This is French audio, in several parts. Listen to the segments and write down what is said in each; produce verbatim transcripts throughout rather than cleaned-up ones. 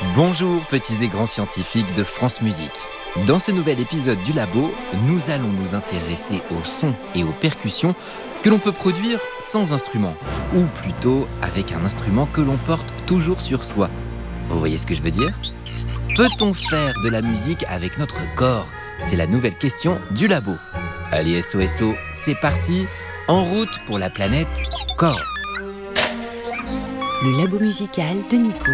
Bonjour petits et grands scientifiques de France Musique. Dans ce nouvel épisode du Labo, nous allons nous intéresser aux sons et aux percussions que l'on peut produire sans instrument, ou plutôt avec un instrument que l'on porte toujours sur soi. Vous voyez ce que je veux dire ? Peut-on faire de la musique avec notre corps ? C'est la nouvelle question du Labo. Allez S O S O, c'est parti, en route pour la planète Corps. Le Labo musical de Nico.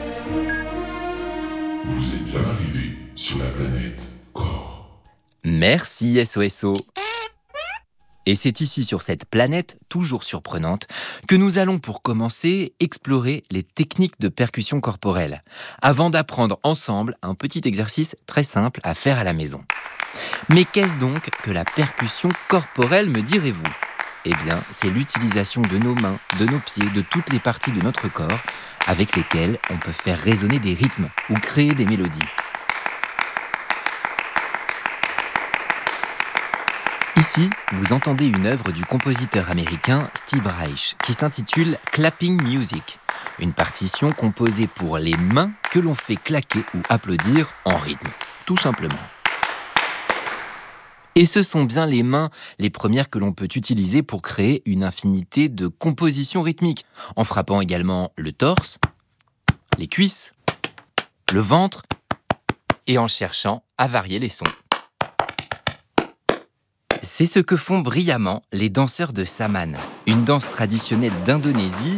Vous êtes bien arrivé sur la planète Corps. Merci S O S O. Et c'est ici sur cette planète toujours surprenante que nous allons pour commencer explorer les techniques de percussion corporelle, avant d'apprendre ensemble un petit exercice très simple à faire à la maison. Mais qu'est-ce donc que la percussion corporelle, me direz-vous ? Eh bien, c'est l'utilisation de nos mains, de nos pieds, de toutes les parties de notre corps avec lesquelles on peut faire résonner des rythmes ou créer des mélodies. Ici, vous entendez une œuvre du compositeur américain Steve Reich qui s'intitule Clapping Music, une partition composée pour les mains que l'on fait claquer ou applaudir en rythme, tout simplement. Et ce sont bien les mains les premières que l'on peut utiliser pour créer une infinité de compositions rythmiques, en frappant également le torse, les cuisses, le ventre, et en cherchant à varier les sons. C'est ce que font brillamment les danseurs de Saman, une danse traditionnelle d'Indonésie